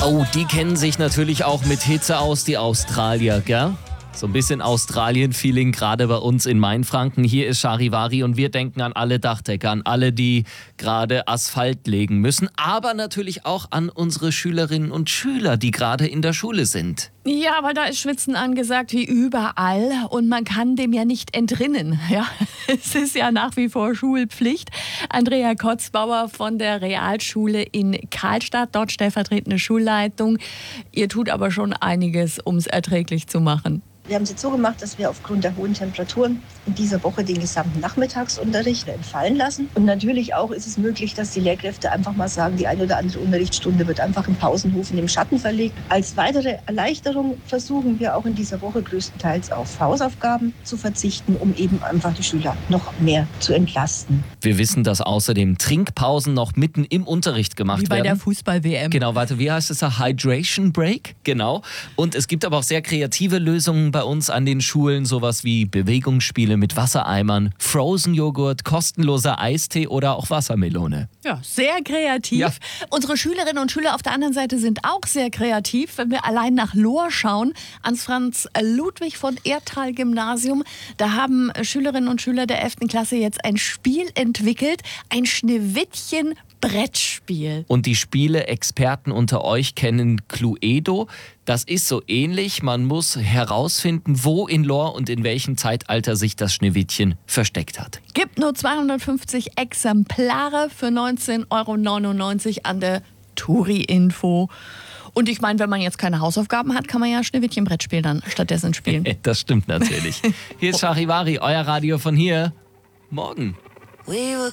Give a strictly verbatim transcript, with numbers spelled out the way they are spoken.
Oh, die kennen sich natürlich auch mit Hitze aus, die Australier, gell? So ein bisschen Australien-Feeling gerade bei uns in Mainfranken. Hier ist Charivari und wir denken an alle Dachdecker, an alle, die gerade Asphalt legen müssen, aber natürlich auch an unsere Schülerinnen und Schüler, die gerade in der Schule sind. Ja, aber da ist Schwitzen angesagt wie überall und man kann dem ja nicht entrinnen. Ja, es ist ja nach wie vor Schulpflicht. Andrea Kotzbauer von der Realschule in Karlstadt, dort stellvertretende Schulleitung. Ihr tut aber schon einiges, um es erträglich zu machen. Wir haben es jetzt so gemacht, dass wir aufgrund der hohen Temperaturen in dieser Woche den gesamten Nachmittagsunterricht entfallen lassen. Und natürlich auch ist es möglich, dass die Lehrkräfte einfach mal sagen, die eine oder andere Unterrichtsstunde wird einfach im Pausenhof in dem Schatten verlegt. Als weitere Erleichterung versuchen wir auch in dieser Woche größtenteils auf Hausaufgaben zu verzichten, um eben einfach die Schüler noch mehr zu entlasten. Wir wissen, dass außerdem Trinkpausen noch mitten im Unterricht gemacht Wie bei werden. der Fußball-W M. Genau, warte, wie heißt es da? Hydration Break? Genau. Und es gibt aber auch sehr kreative Lösungen bei uns an den Schulen, sowas wie Bewegungsspiele mit Wassereimern, Frozen-Joghurt, kostenloser Eistee oder auch Wassermelone. Ja, sehr kreativ. Ja. Unsere Schülerinnen und Schüler auf der anderen Seite sind auch sehr kreativ. Wenn wir allein nach Lohr schauen, ans Franz-Ludwig von Erthal-Gymnasium, da haben Schülerinnen und Schüler der elften Klasse jetzt ein Spiel entwickelt, ein Schneewittchen Brettspiel. Und die Spiele-Experten unter euch kennen Cluedo. Das ist so ähnlich. Man muss herausfinden, wo in Lohr und in welchem Zeitalter sich das Schneewittchen versteckt hat. Gibt nur zweihundertfünfzig Exemplare für neunzehn Euro neunundneunzig an der Touri-Info. Und ich meine, wenn man jetzt keine Hausaufgaben hat, kann man ja Schneewittchen-Brettspiel dann stattdessen spielen. Das stimmt natürlich. Hier ist Charivari, euer Radio von hier. Morgen. We were